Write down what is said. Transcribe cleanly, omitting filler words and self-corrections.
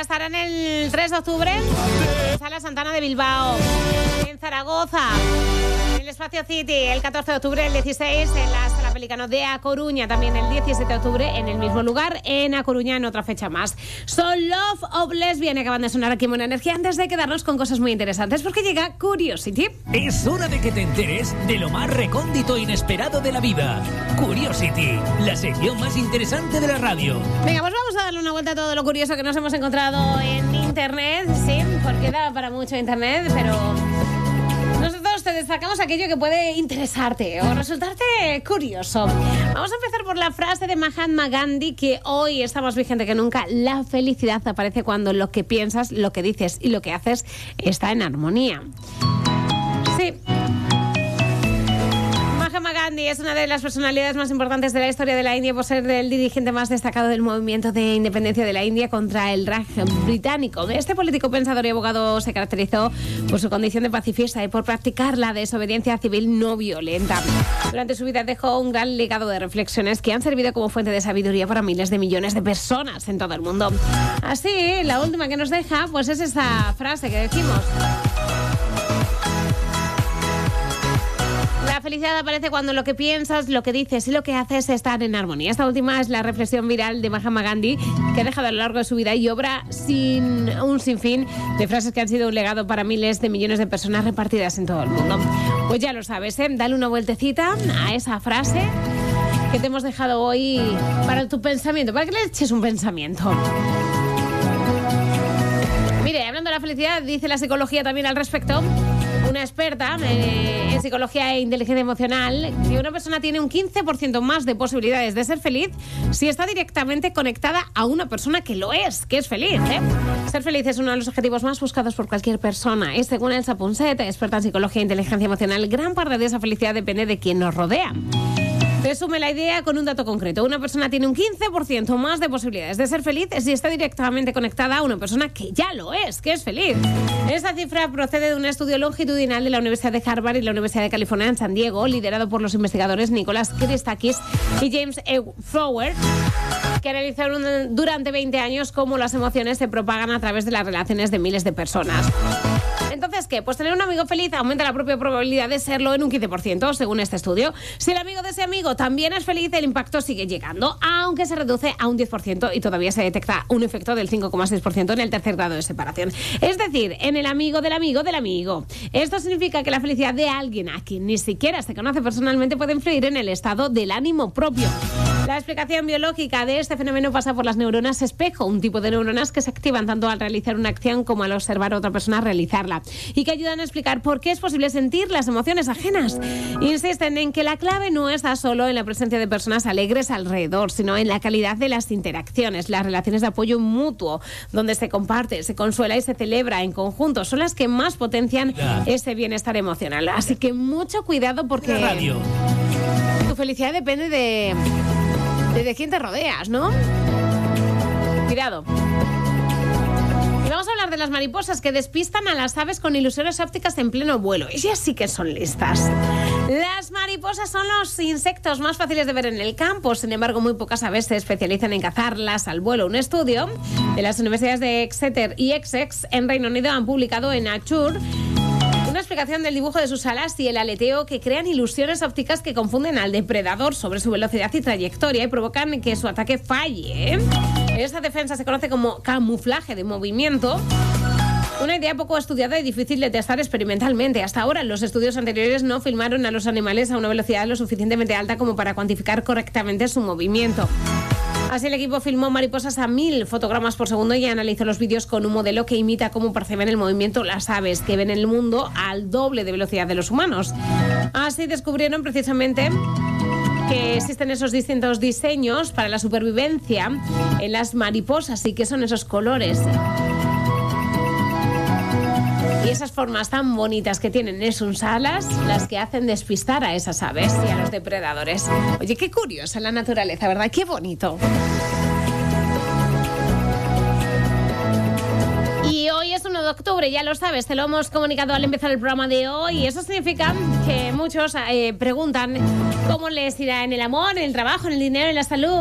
estarán el 3 de octubre en Sala Santana de Bilbao, en Zaragoza, en el Espacio City, el 14 de octubre, el 16 en la Sala Pelicano de A Coruña, también el 17 de octubre en el mismo lugar, en A Coruña, en otra fecha más. Son Love of Lesbian, acaban de sonar aquí en Buena Energía, antes de quedarnos con cosas muy interesantes, porque llega Curiosity. Es hora de que te enteres de lo más recóndito e inesperado de la vida. Curiosity, la sección más interesante de la radio. Venga, pues vamos a darle una vuelta a todo lo curioso que nos hemos encontrado en Internet, sí, porque da para mucho Internet, pero nosotros te destacamos aquello que puede interesarte o resultarte curioso. Vamos a empezar por la frase de Mahatma Gandhi, que hoy está más vigente que nunca. La felicidad aparece cuando lo que piensas, lo que dices y lo que haces está en armonía. Sí. Mahatma Gandhi es una de las personalidades más importantes de la historia de la India por ser el dirigente más destacado del movimiento de independencia de la India contra el Raj británico. Este político, pensador y abogado se caracterizó por su condición de pacifista y por practicar la desobediencia civil no violenta. Durante su vida dejó un gran legado de reflexiones que han servido como fuente de sabiduría para miles de millones de personas en todo el mundo. Así, la última que nos deja pues es esta frase que decimos: la felicidad aparece cuando lo que piensas, lo que dices y lo que haces están en armonía. Esta última es la reflexión viral de Mahatma Gandhi, que ha dejado a lo largo de su vida y obra un sinfín de frases que han sido un legado para miles de millones de personas repartidas en todo el mundo. Pues ya lo sabes, dale una vueltecita a esa frase que te hemos dejado hoy para tu pensamiento, para que le eches un pensamiento. Mire, hablando de la felicidad, dice la psicología también al respecto, una experta en psicología e inteligencia emocional, que una persona tiene un 15% más de posibilidades de ser feliz si está directamente conectada a una persona que lo es, que es feliz. Ser feliz es uno de los objetivos más buscados por cualquier persona. Y según Elsa Ponset, experta en psicología e inteligencia emocional, gran parte de esa felicidad depende de quien nos rodea. Resume la idea con un dato concreto. Una persona tiene un 15% más de posibilidades de ser feliz si está directamente conectada a una persona que ya lo es, que es feliz. Esta cifra procede de un estudio longitudinal de la Universidad de Harvard y la Universidad de California en San Diego, liderado por los investigadores Nicholas Christakis y James E. Fowler, que analizaron durante 20 años cómo las emociones se propagan a través de las relaciones de miles de personas. Entonces, ¿qué? Pues tener un amigo feliz aumenta la propia probabilidad de serlo en un 15%, según este estudio. Si el amigo de ese amigo también es feliz, el impacto sigue llegando, aunque se reduce a un 10% y todavía se detecta un efecto del 5,6% en el tercer grado de separación. Es decir, en el amigo del amigo del amigo. Esto significa que la felicidad de alguien a quien ni siquiera se conoce personalmente puede influir en el estado del ánimo propio. La explicación biológica de este fenómeno pasa por las neuronas espejo, un tipo de neuronas que se activan tanto al realizar una acción como al observar a otra persona realizarla, y que ayudan a explicar por qué es posible sentir las emociones ajenas. Insisten en que la clave no está solo en la presencia de personas alegres alrededor, sino en la calidad de las interacciones, las relaciones de apoyo mutuo, donde se comparte, se consuela y se celebra en conjunto, son las que más potencian ese bienestar emocional. Así que mucho cuidado, porque tu felicidad depende de quién te rodeas, ¿no? Cuidado. Y vamos a hablar de las mariposas que despistan a las aves con ilusiones ópticas en pleno vuelo. Ellas sí que son listas. Las mariposas son los insectos más fáciles de ver en el campo. Sin embargo, muy pocas aves se especializan en cazarlas al vuelo. Un estudio de las universidades de Exeter y Essex en Reino Unido han publicado en Nature una explicación del dibujo de sus alas y el aleteo, que crean ilusiones ópticas que confunden al depredador sobre su velocidad y trayectoria y provocan que su ataque falle. Esta defensa se conoce como camuflaje de movimiento. Una idea poco estudiada y difícil de testar experimentalmente. Hasta ahora, los estudios anteriores no filmaron a los animales a una velocidad lo suficientemente alta como para cuantificar correctamente su movimiento. Así, el equipo filmó mariposas a 1000 fotogramas por segundo y analizó los vídeos con un modelo que imita cómo perciben el movimiento las aves, que ven el mundo al doble de velocidad de los humanos. Así descubrieron precisamente que existen esos distintos diseños para la supervivencia en las mariposas y que son esos colores y esas formas tan bonitas que tienen en sus alas las que hacen despistar a esas aves y a los depredadores. Oye, qué curiosa la naturaleza, ¿verdad? Qué bonito. Y hoy es 1 de octubre, ya lo sabes, te lo hemos comunicado al empezar el programa de hoy, y eso significa que muchos preguntan cómo les irá en el amor, en el trabajo, en el dinero, en la salud.